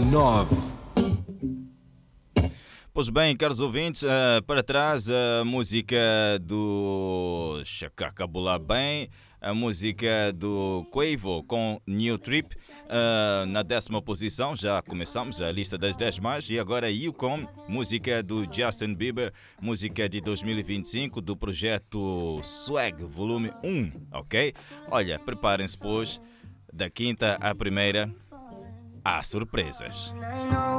9. Pois bem, caros ouvintes, para trás a música do Chacacabula Bem, a música do Quavo com New Trip, na 10ª posição. Já começamos a lista das 10 mais, e agora Yukon, música do Justin Bieber, música de 2025 do projeto Swag Volume 1, ok? Olha, preparem-se, pois, da quinta à primeira há surpresas.